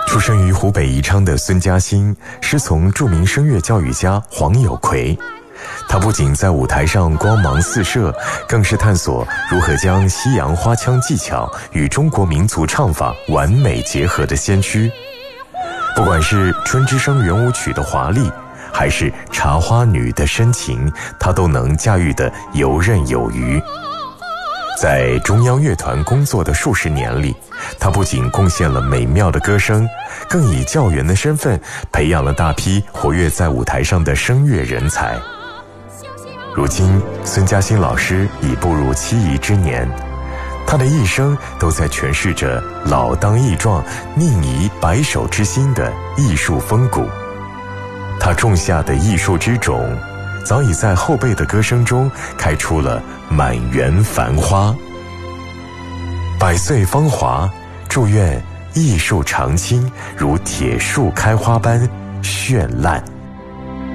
出生于湖北宜昌的孙嘉欣，师从著名声乐教育家黄有奎。他不仅在舞台上光芒四射，更是探索如何将西洋花腔技巧与中国民族唱法完美结合的先驱。不管是《春之声》圆舞曲的华丽，还是《茶花女》的深情，他都能驾驭得游刃有余。在中央乐团工作的数十年里，他不仅贡献了美妙的歌声，更以教员的身份培养了大批活跃在舞台上的声乐人才。如今，孙嘉欣老师已步入7夷之年，他的一生都在诠释着老当益壮、宁移白首之心的艺术风骨。他种下的艺术之种，早已在后辈的歌声中开出了满园繁花。百岁芳华，祝愿艺术长青，如铁树开花般绚烂。